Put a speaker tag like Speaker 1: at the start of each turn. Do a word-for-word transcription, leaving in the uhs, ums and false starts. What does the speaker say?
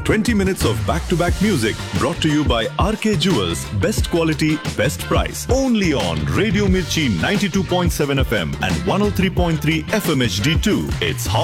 Speaker 1: twenty minutes of back-to-back music brought to you by R K Jewels. Best quality, best price. Only on Radio Mirchi ninety-two point seven F M and one oh three point three F M H D two. It's hot.